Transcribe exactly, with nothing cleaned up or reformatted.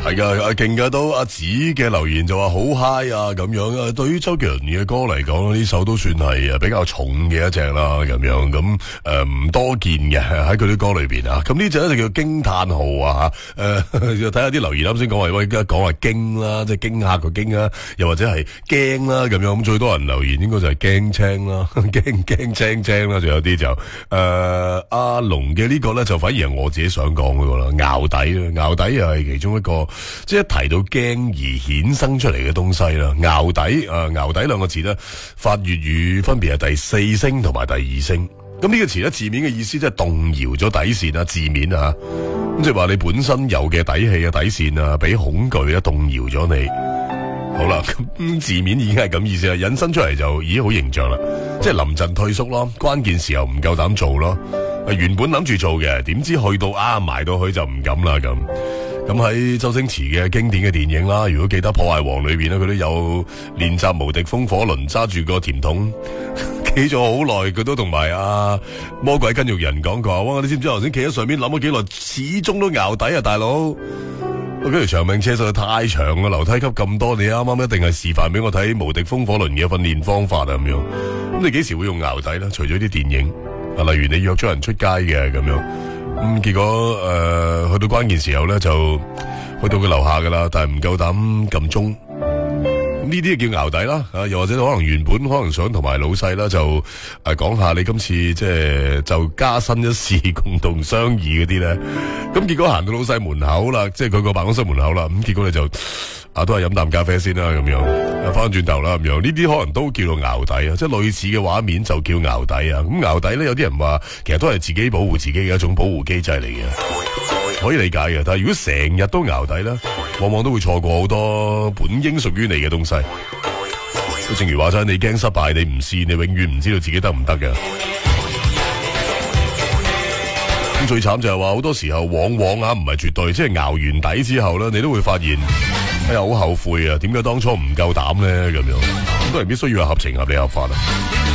係噶，阿勁噶都阿子嘅留言就話好 high 啊咁樣啊。對於周杰倫嘅歌嚟講，呢首都算係誒比較重嘅一隻啦咁樣。咁誒唔多見嘅喺佢啲歌裏邊啊。咁呢隻咧就叫驚嘆號啊吓。誒睇下啲留言啱先講話喂，而家講話驚啦，即係驚嚇個驚啦，又或者係驚啦咁樣。咁最多人留言應該就係驚青啦，驚驚青青啦，仲有啲就誒阿龍嘅呢個咧就反而係我自己想講嗰個啦，淆底啦，淆底又係其中一個。即係一提到驚而衍生出嚟嘅東西啦，淆底啊，淆底兩個字咧，發粵語分別係第四聲同埋第二聲。咁呢個詞咧字面嘅意思即係動搖咗底線啊，字面啊，咁即係話你本身有嘅底氣啊、底線啊，俾恐懼咧動搖咗你。好啦，咁字面已經係咁意思啦，引申出嚟就已經好形象啦，即係臨陣退縮咯，關鍵時候唔夠膽做咯。原本諗住做嘅，點知去到啊埋到去就唔敢啦咁。咁喺周星馳嘅經典嘅電影啦，如果記得《破壞王》裏邊咧，佢都有練習無敵風火輪，揸住個甜筒企咗好耐，佢都同埋阿魔鬼筋肉人講過，哇！你知唔知頭先企喺上面諗咗幾耐，始終都淆底啊，大佬！嗰條長命車實在太長啦，樓梯級咁多，你啱啱一定係示範俾我睇無敵風火輪嘅訓練方法啊咁樣。咁你幾時會用淆底咧？除咗啲電影啊，例如你約咗人出街嘅咁樣。咁、嗯、結果誒、呃、去到關鍵時候咧，就去到佢樓下噶啦，但係唔夠膽撳鐘。咁呢啲叫淆底啦，啊又或者可能原本可能想同埋老細啦，就誒講、呃、下你今次即係就加薪一事共同商議嗰啲咧。咁結果行到老細門口啦，即係佢個辦公室門口啦。咁結果你就啊都係飲啖咖啡先啦，咁樣翻轉頭啦，咁樣呢啲可能都叫做淆底啊，即係類似嘅畫面就叫淆底啊。咁淆底咧，有啲人話其實都係自己保護自己嘅一種保護機制嚟嘅，可以理解嘅。但係如果成日都淆底咧，往往都會錯過好多本應屬於你嘅東西。正如話齋，你驚失敗，你唔試，你永遠唔知道自己得唔得嘅。咁最慘就係話好多時候，往往啊唔係絕對，即係淆完底之後咧，你都會發現哎呀好後悔啊！點解當初唔夠膽咧？咁樣都係必須要係合情合理合法啊！